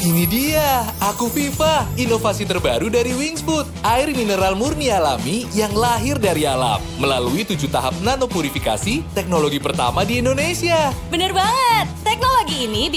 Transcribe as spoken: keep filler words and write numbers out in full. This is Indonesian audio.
Ini dia, Aku Viva, inovasi terbaru dari Wingsfood. Air mineral murni alami yang lahir dari alam. Melalui tujuh tahap nanopurifikasi, teknologi pertama di Indonesia. Bener banget, teknologi ini